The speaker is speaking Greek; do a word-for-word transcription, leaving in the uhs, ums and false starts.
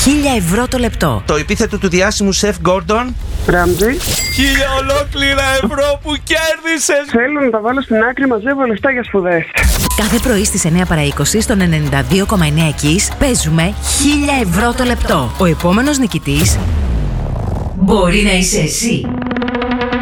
χίλια ευρώ το λεπτό. Το επίθετο του διάσημου σεφ Gordon Ράμζι. Χίλια ολόκληρα ευρώ που κέρδισες. Θέλω να τα βάλω στην άκρη, μαζεύω λεφτά για σπουδές. Κάθε πρωί στις εννιά παρά είκοσι στον ενενήντα δύο κόμμα εννέα Kiss παίζουμε χίλια ευρώ το λεπτό. Ο επόμενος νικητής μπορεί να είσαι εσύ.